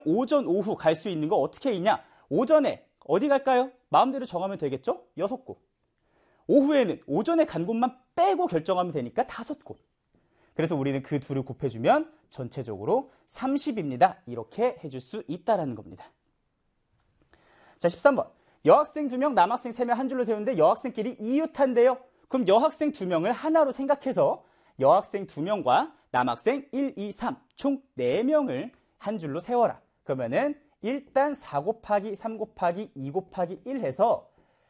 오전, 오후 갈 수 있는 거 어떻게 있냐? 오전에 어디 갈까요? 마음대로 정하면 되겠죠? 6곳. 오후에는 오전에 간 곳만 빼고 결정하면 되니까 5곳. 그래서 우리는 그 둘을 곱해주면 전체적으로 30입니다. 이렇게 해줄 수 있다는 겁니다. 자, 13번. 여학생 2명, 남학생 3명 한 줄로 세우는데 여학생끼리 이웃한대요. 그럼 여학생 2명을 하나로 생각해서 여학생 2명과 남학생 1, 2, 3, 총 4명을 한 줄로 세워라. 그러면은 일단 4 곱하기 3 곱하기 2 곱하기 1 해서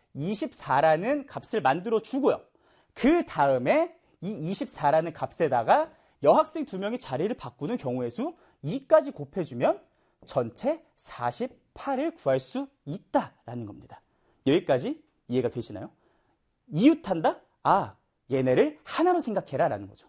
24라는 값을 만들어 주고요. 그 다음에 이 24라는 값에다가 여학생 2명이 자리를 바꾸는 경우의 수 2까지 곱해주면 전체 48을 구할 수 있다라는 겁니다. 여기까지 이해가 되시나요? 이웃한다? 아, 얘네를 하나로 생각해라 라는 거죠.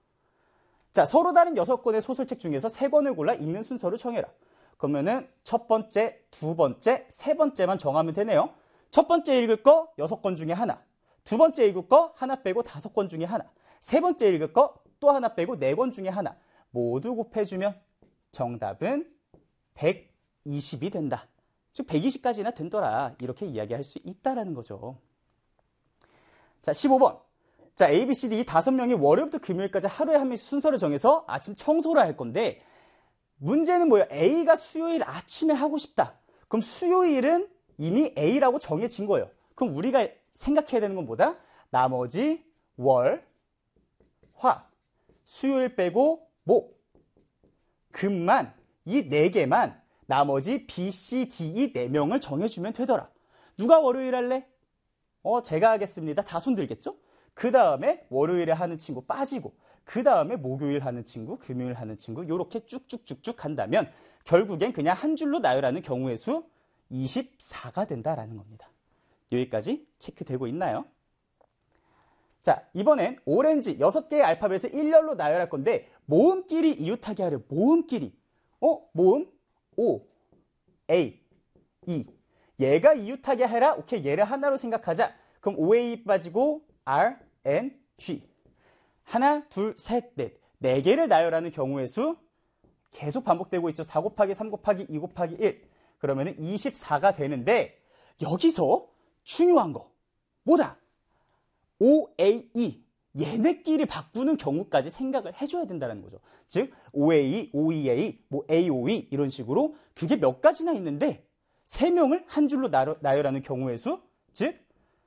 자, 서로 다른 6권의 소설책 중에서 3권을 골라 읽는 순서를 정해라. 그러면은 첫 번째, 두 번째, 세 번째만 정하면 되네요. 첫 번째 읽을 거 6권 중에 하나, 두 번째 읽을 거 하나 빼고 5권 중에 하나, 세 번째 읽을 거 또 하나 빼고 4권 중에 하나 모두 곱해주면 정답은 120이 된다. 즉 120까지나 된더라. 이렇게 이야기할 수 있다라는 거죠. 자, 15번. 자, A, B, C, D 5명이 월요일부터 금요일까지 하루에 한 명씩 순서를 정해서 아침 청소를 할 건데 문제는 뭐예요? A가 수요일 아침에 하고 싶다. 그럼 수요일은 이미 A라고 정해진 거예요. 그럼 우리가 생각해야 되는 건 뭐다? 나머지 월, 화, 수요일 빼고 목, 금만 이 4개만 나머지 B, C, D 이 4명을 정해주면 되더라. 누가 월요일 할래? 제가 하겠습니다. 다 손들겠죠? 그 다음에 월요일에 하는 친구 빠지고 그 다음에 목요일 하는 친구, 금요일 하는 친구 이렇게 쭉쭉쭉쭉 간다면 결국엔 그냥 한 줄로 나열하는 경우의 수 24가 된다라는 겁니다. 여기까지 체크되고 있나요? 자, 이번엔 오렌지 6개의 알파벳을 일렬로 나열할 건데 모음끼리 이웃하게 하려. 모음끼리. 모음 O, A, E. 얘가 이웃하게 해라. 오케이, 얘를 하나로 생각하자. 그럼 OA 빠지고 R, N, G. 하나, 둘, 셋, 넷. 4개를 나열하는 경우의 수 계속 반복되고 있죠. 4 곱하기 3 곱하기 2 곱하기 1. 그러면 24가 되는데 여기서 중요한 거 뭐다? OAE. 얘네끼리 바꾸는 경우까지 생각을 해줘야 된다는 거죠. 즉 OAE, OEA, 뭐 AOE 이런 식으로 그게 몇 가지나 있는데 3명을 한 줄로 나열하는 경우의 수, 즉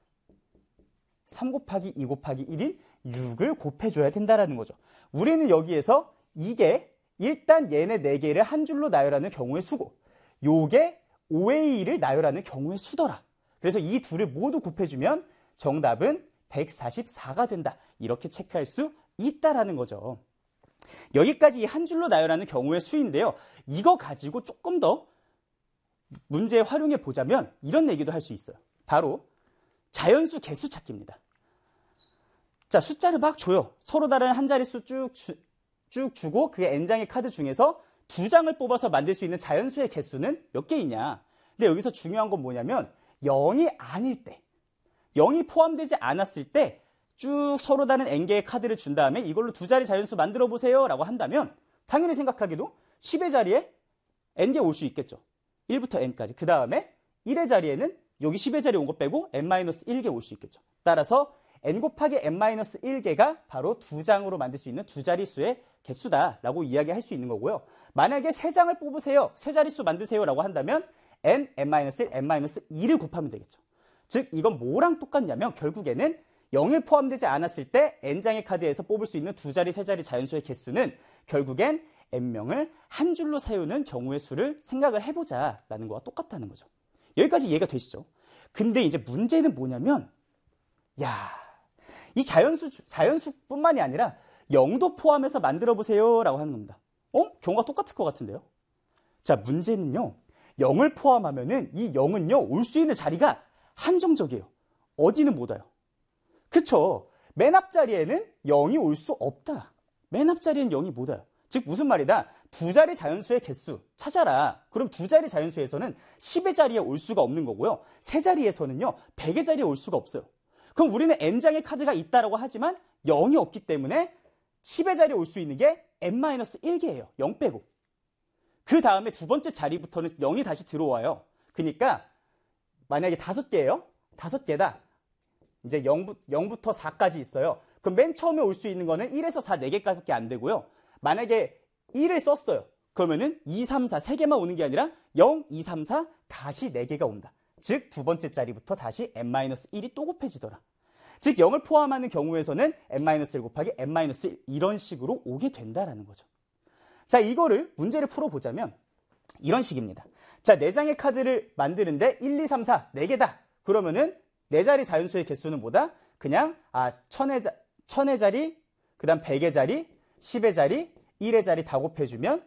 3 곱하기 2 곱하기 1인 6을 곱해줘야 된다는 거죠. 우리는 여기에서 이게 일단 얘네 4개를 한 줄로 나열하는 경우의 수고 요게 OAE를 나열하는 경우의 수더라. 그래서 이 둘을 모두 곱해주면 정답은 144가 된다. 이렇게 체크할 수 있다라는 거죠. 여기까지 이 한 줄로 나열하는 경우의 수인데요. 이거 가지고 조금 더 문제에 활용해 보자면 이런 얘기도 할 수 있어요. 바로 자연수 개수 찾기입니다. 자, 숫자를 막 줘요. 서로 다른 한 자릿수 쭉 주고 그 N장의 카드 중에서 2장을 뽑아서 만들 수 있는 자연수의 개수는 몇 개 있냐. 근데 여기서 중요한 건 뭐냐면 0이 아닐 때, 0이 포함되지 않았을 때 쭉 서로 다른 N개의 카드를 준 다음에 이걸로 2자리 자연수 만들어 보세요 라고 한다면 당연히 생각하기도 10의 자리에 N개 올 수 있겠죠. 1부터 N까지. 그 다음에 1의 자리에는 여기 10의 자리 온 거 빼고 N-1개 올 수 있겠죠. 따라서 N 곱하기 N-1개가 바로 2장으로 만들 수 있는 2자릿수의 개수다라고 이야기할 수 있는 거고요. 만약에 3장을 뽑으세요, 3자릿수 만드세요 라고 한다면 N, N-1, N-2를 곱하면 되겠죠. 즉 이건 뭐랑 똑같냐면 결국에는 0을 포함되지 않았을 때 N장의 카드에서 뽑을 수 있는 2자리, 3자리 자연수의 개수는 결국엔 N명을 한 줄로 세우는 경우의 수를 생각을 해보자라는 거와 똑같다는 거죠. 여기까지 이해가 되시죠? 근데 이제 문제는 뭐냐면 이 자연수뿐만이 아니라 0도 포함해서 만들어 보세요 라고 하는 겁니다. 경우가 똑같을 것 같은데요? 자, 문제는요. 0을 포함하면은 이 0은요. 올 수 있는 자리가 한정적이에요. 어디는 못 와요. 그쵸? 맨 앞자리에는 0이 올 수 없다. 맨 앞자리에는 0이 못 와요. 즉 무슨 말이다? 2자리 자연수의 개수 찾아라. 그럼 2자리 자연수에서는 10의 자리에 올 수가 없는 거고요. 3자리에서는요. 100의 자리에 올 수가 없어요. 그럼 우리는 N장의 카드가 있다라고 하지만 0이 없기 때문에 10의 자리에 올 수 있는 게 N-1개예요. 0 빼고. 그 다음에 두 번째 자리부터는 0이 다시 들어와요. 그러니까 만약에 5개예요. 5개다. 이제 0부터 4까지 있어요. 그럼 맨 처음에 올 수 있는 거는 1에서 4, 4개밖에 안 되고요. 만약에 1을 썼어요. 그러면은 2, 3, 4, 3개만 오는 게 아니라 0, 2, 3, 4, 다시 4개가 온다. 즉, 두 번째 자리부터 다시 n-1이 또 곱해지더라. 즉, 0을 포함하는 경우에서는 n-1 곱하기 n-1 이런 식으로 오게 된다라는 거죠. 자, 이거를 문제를 풀어보자면 이런 식입니다. 자, 4장의 카드를 만드는데 1, 2, 3, 4, 4개다. 그러면은 4자리 자연수의 개수는 뭐다? 그냥 1000의 자리, 그 다음 100의 자리, 10의 자리, 1의 자리 다 곱해주면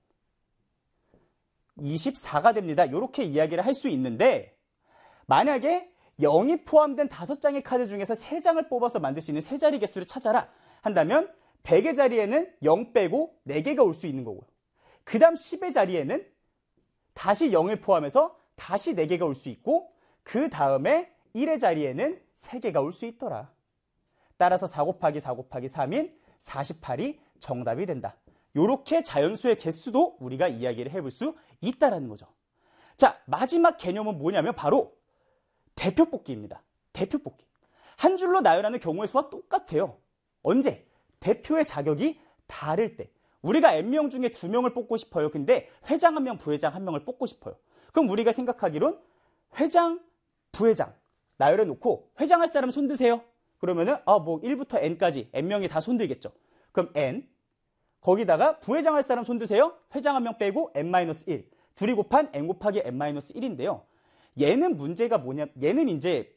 24가 됩니다. 이렇게 이야기를 할 수 있는데 만약에 0이 포함된 5장의 카드 중에서 3장을 뽑아서 만들 수 있는 3자리 개수를 찾아라 한다면 100의 자리에는 0 빼고 4개가 올 수 있는 거고요. 그 다음 10의 자리에는 다시 0을 포함해서 다시 4개가 올 수 있고 그 다음에 1의 자리에는 3개가 올 수 있더라. 따라서 4 곱하기 4 곱하기 3인 48이 정답이 된다. 이렇게 자연수의 개수도 우리가 이야기를 해볼 수 있다는 거죠. 자, 마지막 개념은 뭐냐면 바로 대표 뽑기입니다. 대표 뽑기. 한 줄로 나열하는 경우의 수와 똑같아요. 언제? 대표의 자격이 다를 때. 우리가 n명 중에 2명을 뽑고 싶어요. 근데 회장 1명, 부회장 1명을 뽑고 싶어요. 그럼 우리가 생각하기론 회장, 부회장 나열해 놓고 회장할 사람 손 드세요. 그러면은 1부터 n까지 n명이 다 손 들겠죠. 그럼 n 거기다가 부회장 할 사람 손 드세요. 회장 1명 빼고 n-1 둘이 곱한 n 곱하기 n-1인데요. 얘는 문제가 뭐냐? 얘는 이제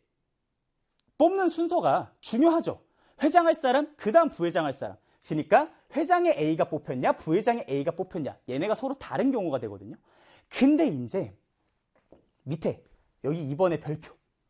뽑는 순서가 중요하죠. 회장 할 사람, 그 다음 부회장 할 사람. 그러니까 회장의 A가 뽑혔냐, 부회장의 A가 뽑혔냐. 얘네가 서로 다른 경우가 되거든요. 근데 이제 밑에 여기 2번의 별표.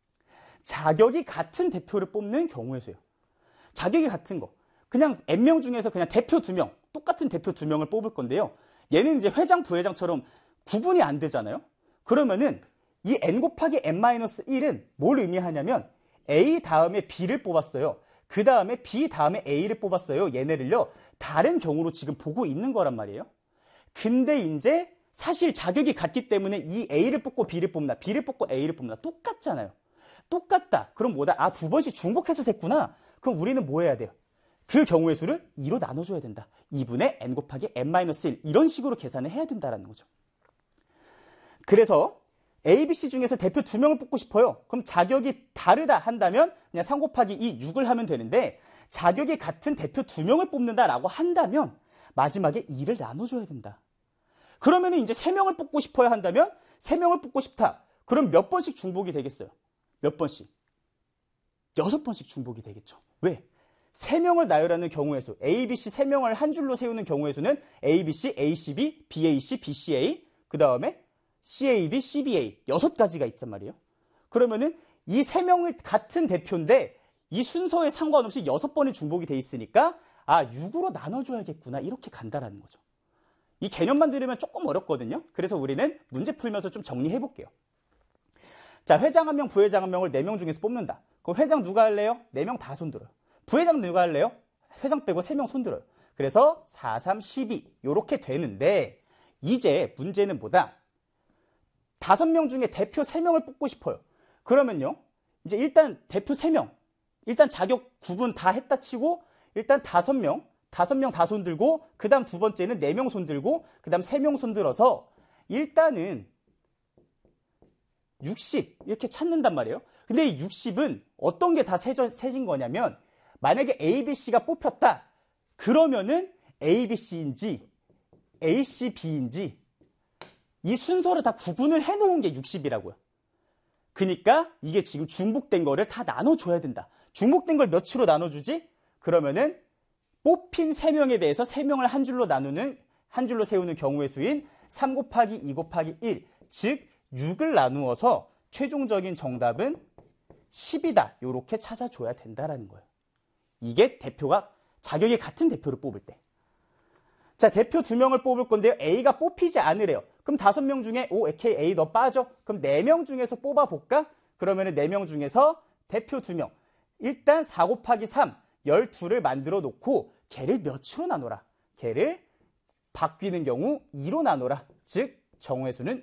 자격이 같은 대표를 뽑는 경우의 수예요. 자격이 같은 거. 그냥 n명 중에서 그냥 대표 2명, 똑같은 대표 2명을 뽑을 건데요. 얘는 이제 회장, 부회장처럼 구분이 안 되잖아요. 그러면은 이 n 곱하기 n-1은 뭘 의미하냐면 A 다음에 B를 뽑았어요. 그 다음에 B 다음에 A를 뽑았어요. 얘네를요. 다른 경우로 지금 보고 있는 거란 말이에요. 근데 이제 사실 자격이 같기 때문에 이 A를 뽑고 B를 뽑나, B를 뽑고 A를 뽑나 똑같잖아요. 똑같다. 그럼 뭐다? 2번씩 중복해서 셌구나. 그럼 우리는 뭐 해야 돼요? 그 경우의 수를 2로 나눠줘야 된다. 2분의 n 곱하기 n-1 이런 식으로 계산을 해야 된다는 거죠. 그래서 A, B, C 중에서 대표 2명을 뽑고 싶어요. 그럼 자격이 다르다 한다면 그냥 3 곱하기 2, 6을 하면 되는데 자격이 같은 대표 2명을 뽑는다라고 한다면 마지막에 2를 나눠줘야 된다. 그러면 이제 3명을 뽑고 싶어야 한다면 3명을 뽑고 싶다. 그럼 몇 번씩 중복이 되겠어요? 몇 번씩? 6번씩 중복이 되겠죠. 왜? 3명을 나열하는 경우의 수, A, B, C 3명을 한 줄로 세우는 경우의 수는 A, B, C, A, C, B, B, A, C, B, C, A 그 다음에 CAB, CBA 6가지가 있단 말이에요. 그러면은 이 3명을 같은 대표인데 이 순서에 상관없이 6번이 중복이 돼 있으니까 6으로 나눠줘야겠구나 이렇게 간다라는 거죠. 이 개념만 들으면 조금 어렵거든요. 그래서 우리는 문제 풀면서 좀 정리해 볼게요. 자, 회장 1명, 부회장 1명을 4명 중에서 뽑는다. 그럼 회장 누가 할래요? 4명 다 손들어요. 부회장 누가 할래요? 회장 빼고 3명 손들어요. 그래서 4, 3, 12 이렇게 되는데 이제 문제는 뭐다? 5명 중에 대표 3명을 뽑고 싶어요. 그러면요. 이제 일단 대표 3명. 일단 자격 구분 다 했다 치고 일단 5명 다 손들고 그 다음 두 번째는 4명 손들고 그 다음 3명 손들어서 일단은 60 이렇게 찾는단 말이에요. 근데 이 60은 어떤 게 다 세진 거냐면 만약에 A, B, C가 뽑혔다. 그러면은 A, B, C인지 A, C, B인지 이 순서를 다 구분을 해놓은 게 60이라고요. 그러니까 이게 지금 중복된 거를 다 나눠줘야 된다. 중복된 걸 몇으로 나눠주지? 그러면은 뽑힌 3명에 대해서 3명을 한 줄로 세우는 경우의 수인 3 곱하기 2 곱하기 1, 즉 6을 나누어서 최종적인 정답은 10이다. 이렇게 찾아줘야 된다라는 거예요. 이게 대표가 자격이 같은 대표를 뽑을 때. 자, 대표 2명을 뽑을 건데요. A가 뽑히지 않으래요. 그럼 5명 중에 A 너 빠져. 그럼 4명 중에서 뽑아볼까? 그러면 4명 중에서 대표 2명. 일단 4 곱하기 3, 12를 만들어 놓고 걔를 몇으로 나눠라. 걔를 바뀌는 경우 2로 나눠라. 즉 정오의 수는